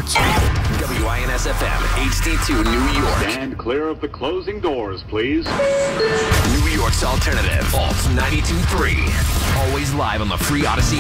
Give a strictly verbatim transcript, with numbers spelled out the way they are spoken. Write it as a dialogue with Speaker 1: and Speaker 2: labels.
Speaker 1: W I N S F M, H D two, New York.
Speaker 2: Stand clear of the closing doors, please.
Speaker 1: New York's alternative, Alt ninety-two point three. Always live on the free Odyssey